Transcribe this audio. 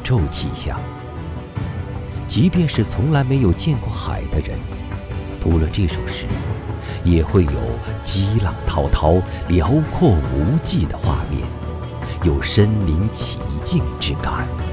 宙气象。即便是从来没有见过海的人，读了这首诗，也会有激浪滔滔、辽阔无际的画面，有身临其境之感。